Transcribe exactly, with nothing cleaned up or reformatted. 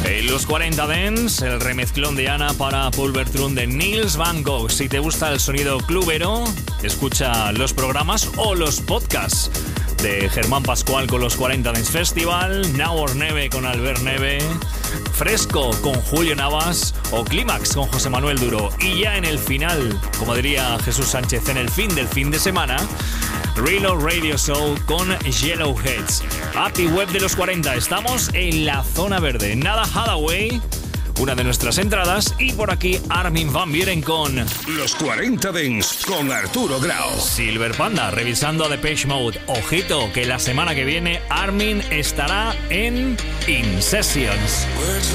En los cuarenta Dance, el remezclón de Ana para Pulvertrun de Nils Van Gogh. Si te gusta el sonido clubero, escucha los programas o los podcasts de Germán Pascual con los cuarenta Dance Festival, Now or Neve con Albert Neve, Fresco con Julio Navas o Clímax con José Manuel Duro. Y ya en el final, como diría Jesús Sánchez, en el fin del fin de semana, Reload Radio Show con Yellowheads. App y web de los cuarenta, estamos en la zona verde. Nada Hathaway, una de nuestras entradas, y por aquí Armin van Buuren con Los cuarenta Dance con Arturo Grau. Silver Panda revisando a Depeche Mode. Ojito que la semana que viene Armin estará en In Sessions.